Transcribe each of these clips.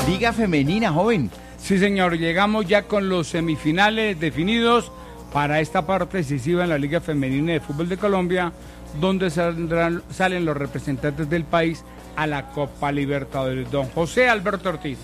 Liga Femenina, joven. Sí, señor, llegamos ya con los semifinales definidos para esta parte decisiva en la Liga Femenina de Fútbol de Colombia, donde salen los representantes del país a la Copa Libertadores. Don José Alberto Ortiz.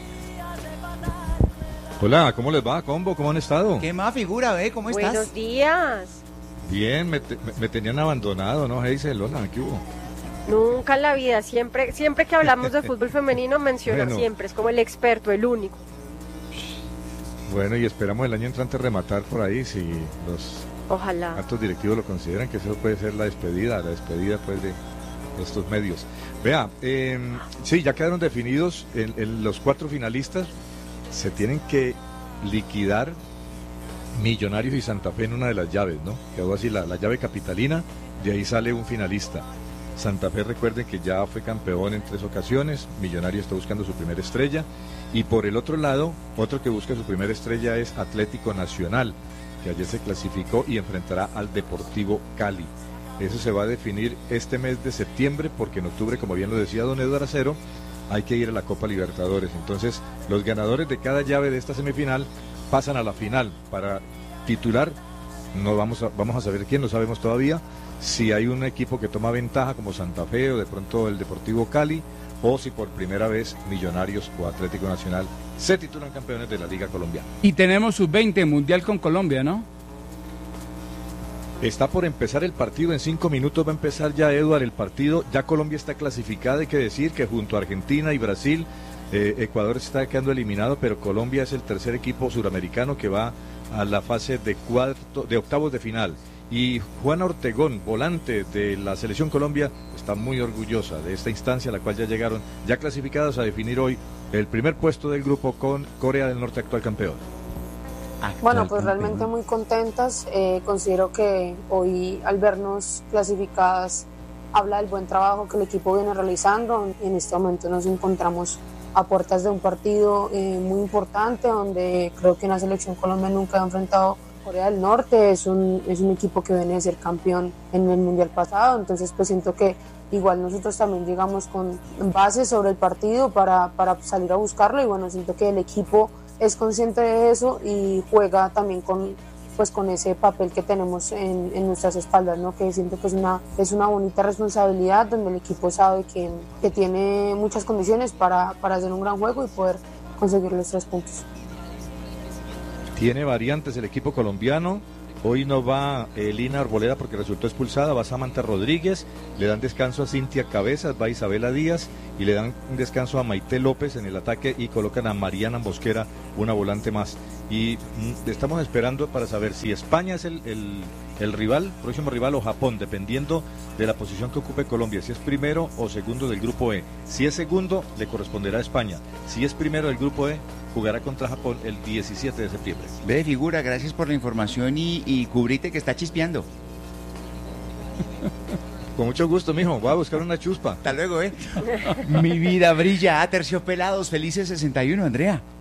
Hola, ¿cómo les va, combo? ¿Cómo han estado? ¿Qué más figura, ve? ¿Cómo estás? Buenos días. Bien, me tenían abandonado, ¿no, Hazel? Hola, ¿qué hubo? Nunca en la vida, siempre que hablamos de fútbol femenino menciona Bueno. siempre, es como el experto, el único. Bueno, y esperamos el año entrante rematar por ahí, si los Ojalá. altos directivos lo consideran, que eso puede ser la despedida pues de estos medios. Vea, sí, ya quedaron definidos los 4 finalistas. Se tienen que liquidar Millonarios y Santa Fe en una de las llaves, ¿no? Quedó así la llave capitalina, de ahí sale un finalista. Santa Fe, recuerden que ya fue campeón en 3 ocasiones, Millonarios está buscando su primera estrella, y por el otro lado, otro que busca su primera estrella es Atlético Nacional, que ayer se clasificó y enfrentará al Deportivo Cali. Eso se va a definir este mes de septiembre, porque en octubre, como bien lo decía don Eduardo Acero, hay que ir a la Copa Libertadores. Entonces, los ganadores de cada llave de esta semifinal pasan a la final. Para titular, no vamos a saber quién, no sabemos todavía, si hay un equipo que toma ventaja como Santa Fe o de pronto el Deportivo Cali, o si por primera vez Millonarios o Atlético Nacional se titulan campeones de la Liga Colombiana. Y tenemos sub-20 Mundial con Colombia, ¿no? Está por empezar el partido, en 5 minutos va a empezar ya, Eduard, el partido. Ya Colombia está clasificada, hay que decir que junto a Argentina y Brasil, Ecuador se está quedando eliminado, pero Colombia es el tercer equipo suramericano que va a la fase de octavos de final. Y Juana Ortegón, volante de la Selección Colombia, está muy orgullosa de esta instancia a la cual ya llegaron, ya clasificados a definir hoy el primer puesto del grupo con Corea del Norte, actual campeón. Bueno, pues realmente muy contentas. Considero que hoy, al vernos clasificadas, habla del buen trabajo que el equipo viene realizando. En este momento nos encontramos a puertas de un partido muy importante, donde creo que una selección Colombia nunca ha enfrentado a Corea del Norte. Es un equipo que viene de ser campeón en el Mundial pasado, entonces pues siento que igual nosotros también llegamos con bases sobre el partido para salir a buscarlo, y bueno, siento que el equipo es consciente de eso y juega también con ese papel que tenemos en nuestras espaldas, ¿no? Que siento que es una bonita responsabilidad, donde el equipo sabe que tiene muchas condiciones para hacer un gran juego y poder conseguir los 3 puntos. Tiene variantes el equipo colombiano. Hoy no va Lina Arboleda porque resultó expulsada, va Samantha Rodríguez, le dan descanso a Cintia Cabezas, va Isabela Díaz y le dan un descanso a Maite López en el ataque y colocan a Mariana Mosquera, una volante más. Y estamos esperando para saber si España es el rival, próximo rival, o Japón, dependiendo de la posición que ocupe Colombia, si es primero o segundo del grupo E. Si es segundo, le corresponderá a España. Si es primero del grupo E, jugará contra Japón el 17 de septiembre. Ve, figura, gracias por la información y cubrite que está chispeando. Con mucho gusto, mijo, voy a buscar una chuspa. Hasta luego, Mi vida brilla, terciopelados, felices 61, Andrea.